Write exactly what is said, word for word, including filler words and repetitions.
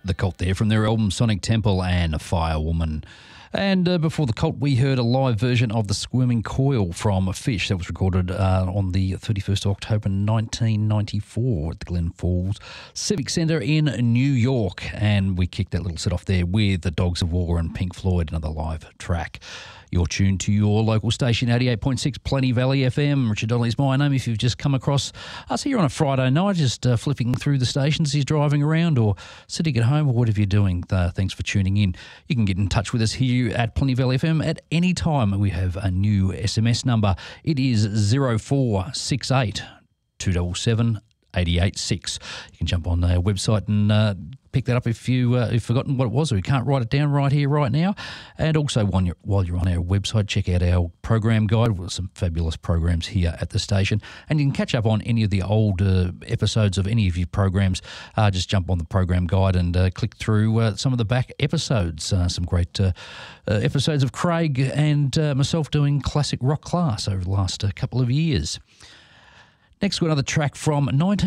The Cult there from their album Sonic Temple and Firewoman. And uh, before The Cult, we heard a live version of The Squirming Coil from Fish that was recorded uh, on the thirty-first of October nineteen ninety-four at the Glen Falls Civic Centre in New York. And we kicked that little set off there with The Dogs of War and Pink Floyd, another live track. You're tuned to your local station, eighty-eight point six Plenty Valley F M. Richard Donnelly's my name. If you've just come across us here on a Friday night, just uh, flipping through the stations, he's driving around or sitting at home or whatever you're doing, uh, thanks for tuning in. You can get in touch with us here at Plenty Valley F M at any time. We have a new S M S number. It is zero four six eight two seven seven eight eight six. You can jump on our website and uh, pick that up if, you, uh, you've forgotten what it was or you can't write it down right here, right now. And also while you're, while you're on our website, check out our program guide with some fabulous programs here at the station. And you can catch up on any of the old uh, episodes of any of your programs. Uh, just jump on the program guide and uh, click through uh, some of the back episodes. Uh, some great uh, uh, episodes of Craig and uh, myself doing classic rock class over the last uh, couple of years. Next, we've got another track from nineteen